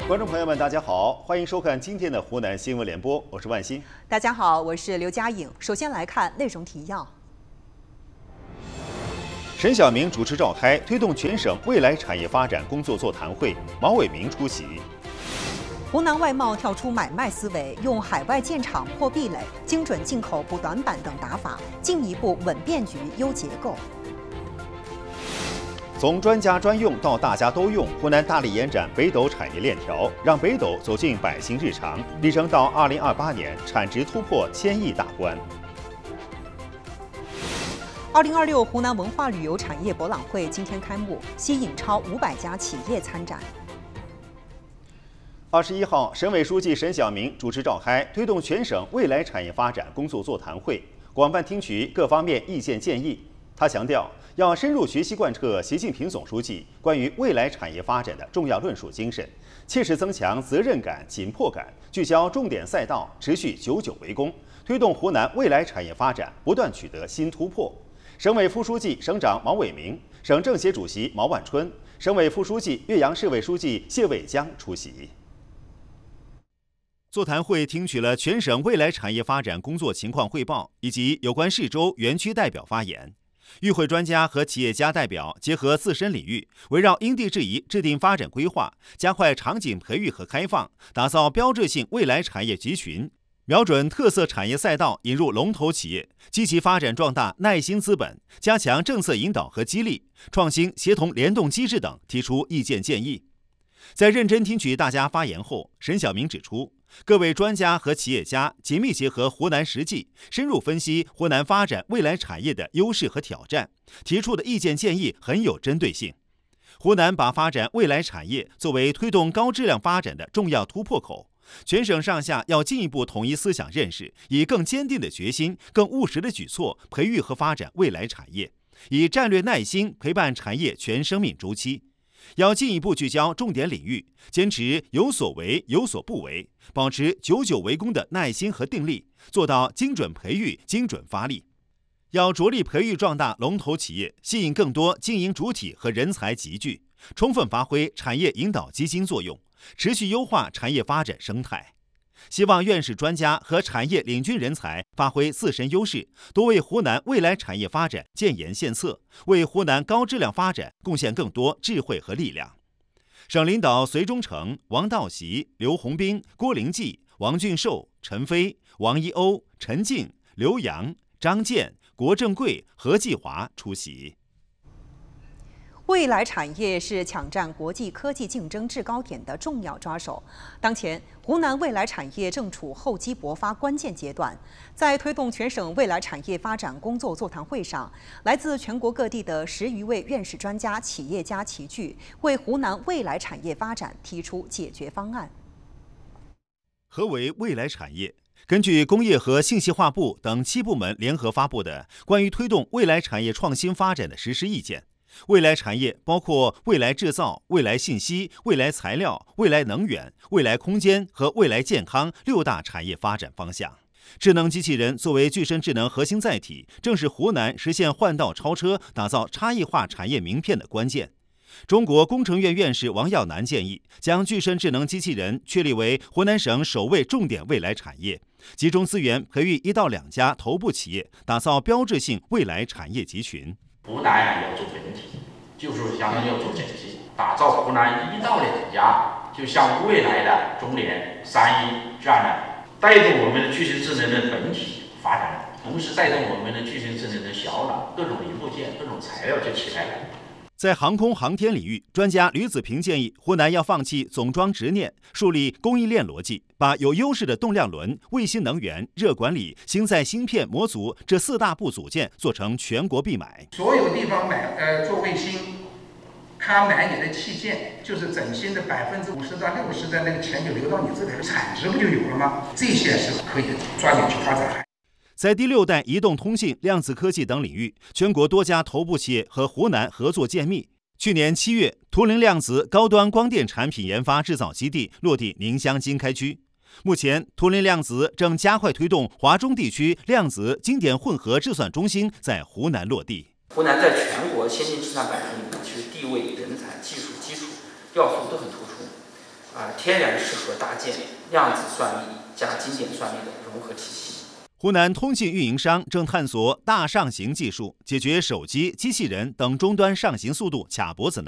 观众朋友们，大家好，欢迎收看今天的湖南新闻联播，我是万鑫。 大家好，我是刘佳颖。首先来看内容提要。 沈晓明主持召开推动全省未来产业发展工作座谈会，毛伟明出席。 湖南外贸跳出买卖思维，用海外建厂破壁垒、精准进口补短板等打法，进一步稳变局、优结构。 从专家专用到大家都用，湖南大力延展北斗产业链条，让北斗走进百姓日常，力争到2028年产值突破1000亿大关。 2026湖南文化旅游产业博览会今天开幕，吸引超500家企业参展。 21号，省委书记沈晓明主持召开推动全省未来产业发展工作座谈会，广泛听取各方面意见建议。他强调，要深入学习贯彻习近平总书记关于未来产业发展的重要论述精神，切实增强责任感、紧迫感，聚焦重点赛道，持续久久为功，推动湖南未来产业发展不断取得新突破。省委副书记、省长毛伟明、省政协主席毛万春、省委副书记、岳阳市委书记谢伟江出席。座谈会听取了全省未来产业发展工作情况汇报以及有关市州园区代表发言。与会专家和企业家代表结合自身领域，围绕因地制宜制定发展规划，加快场景培育和开放，打造标志性未来产业集群，瞄准特色产业赛道引入龙头企业，积极发展壮大耐心资本，加强政策引导和激励，创新协同联动机制等提出意见建议。在认真听取大家发言后，沈晓明指出，各位专家和企业家紧密结合湖南实际，深入分析湖南发展未来产业的优势和挑战，提出的意见建议很有针对性。湖南把发展未来产业作为推动高质量发展的重要突破口，全省上下要进一步统一思想认识，以更坚定的决心、更务实的举措培育和发展未来产业，以战略耐心陪伴产业全生命周期。要进一步聚焦重点领域，坚持有所为有所不为，保持久久为功的耐心和定力，做到精准培育、精准发力。要着力培育壮大龙头企业，吸引更多经营主体和人才集聚，充分发挥产业引导基金作用，持续优化产业发展生态。希望院士专家和产业领军人才发挥自身优势，多为湖南未来产业发展建言献策，为湖南高质量发展贡献更多智慧和力量。省领导隋忠诚、王道习、刘洪兵、郭灵济、王俊寿、陈飞、王一欧、陈静、刘洋、张健、郭正贵、何继华出席。 未来产业是抢占国际科技竞争制高点的重要抓手。当前，湖南未来产业正处厚积薄发关键阶段。在推动全省未来产业发展工作座谈会上，来自全国各地的10余位院士专家、企业家齐聚，为湖南未来产业发展提出解决方案。 何为未来产业？根据工业和信息化部等7部门联合发布的关于推动未来产业创新发展的实施意见，未来产业包括未来制造、未来信息、未来材料、未来能源、未来空间和未来健康6大产业发展方向。智能机器人作为具身智能核心载体，正是湖南实现换道超车、打造差异化产业名片的关键。中国工程院院士王耀南建议，将具身智能机器人确立为湖南省首位重点未来产业，集中资源培育1到2家头部企业，打造标志性未来产业集群。 湖南要做本体，就是相当于要做整体，打造湖南1到2家，就像未来的中联、三一这样的，带动我们的具身智能的本体发展，同时带动我们的具身智能的小脑，各种零部件、各种材料就起来了。 在航空航天领域，专家吕子平建议，湖南要放弃总装执念，树立供应链逻辑，把有优势的动量轮、卫星能源、热管理、星载芯片模组这4大部组件做成全国必买。 所有地方做卫星，他买你的器件，就是整新的50%到60%的那个钱就流到你这里，产值不就有了吗？这些是可以抓紧去发展。 在第6代移动通信、量子科技等领域，全国多家头部企业和湖南合作渐密。去年7月，图灵量子高端光电产品研发制造基地落地宁乡经开区。目前，图灵量子正加快推动华中地区量子经典混合制算中心在湖南落地。 湖南在全国先进制算板块里面，其实地位、人才、技术基础要素都很突出。 天然适合搭建量子算力加经典算力的融合体系。 湖南通信运营商正探索大上行技术，解决手机、机器人等终端上行速度卡脖子难题。